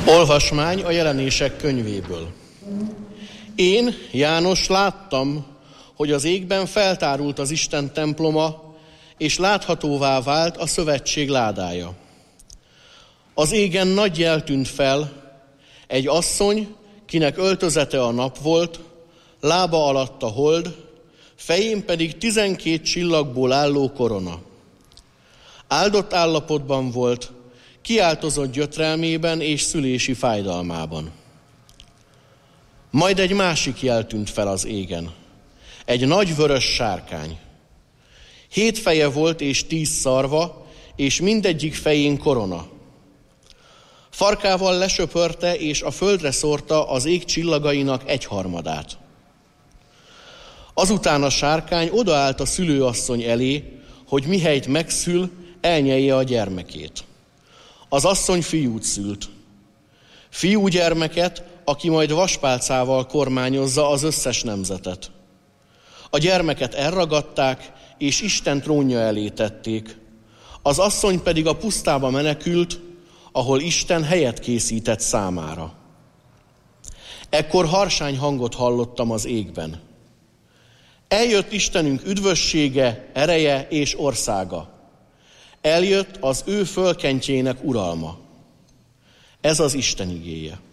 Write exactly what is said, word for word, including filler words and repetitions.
Olvasmány a Jelenések könyvéből. Én, János, láttam, hogy az égben feltárult az Isten temploma, és láthatóvá vált a szövetség ládája. Az égen nagy jel tűnt fel, egy asszony, kinek öltözete a nap volt, lába alatt a hold, fején pedig tizenkét csillagból álló korona. Áldott állapotban volt, kiáltozott gyötrelmében és szülési fájdalmában. Majd egy másik jel tűnt fel az égen. Egy nagy vörös sárkány. Hét feje volt és tíz szarva, és mindegyik fején korona. Farkával lesöpörte és a földre szórta az ég csillagainak egyharmadát. Azután a sárkány odaállt a szülőasszony elé, hogy mihelyt megszül, elnyelje a gyermekét. Az asszony fiút szült. Fiúgyermeket, aki majd vaspálcával kormányozza az összes nemzetet. A gyermeket elragadták, és Isten trónja elé tették. Az asszony pedig a pusztába menekült, ahol Isten helyet készített számára. Ekkor harsány hangot hallottam az égben. Eljött Istenünk üdvössége, ereje és országa. Eljött az ő fölkentjének uralma. Ez az Isten igéje.